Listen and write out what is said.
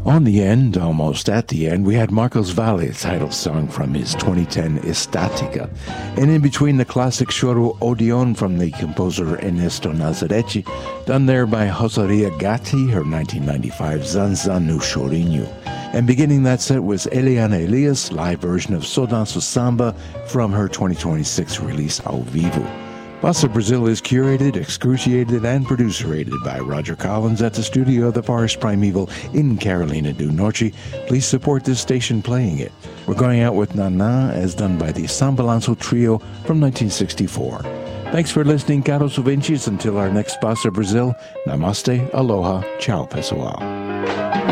On the end, almost at the end, we had Marcos Valle, title song from his 2010 Estatica. And in between, the classic Choro Odeon from the composer Ernesto Nazareci, done there by Rosaria Gatti, her 1995 Zanzan no Chorinho. And beginning that set was Eliana Elias, live version of So Danço Samba from her 2026 release Ao Vivo. Bossa Brazil is curated, excruciated, and producer-rated by Roger Collins at the studio of the Forest Primeval in Carolina do Norte. Please support this station playing it. We're going out with Nana, as done by the Sambalanço Trio from 1964. Thanks for listening, caros ouvintes. Until our next Bossa Brazil, namaste, aloha, ciao pessoal.